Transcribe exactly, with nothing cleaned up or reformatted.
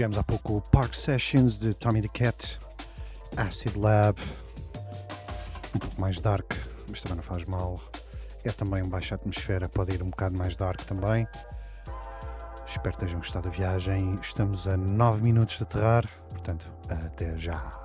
tivemos há pouco o Park Sessions de Tommy the Cat, Acid Lab, um pouco mais dark, mas também não faz mal. É também um baixa atmosfera, pode ir um bocado mais dark também. Espero que tenham gostado da viagem. Estamos a nove minutos de aterrar, portanto, até já.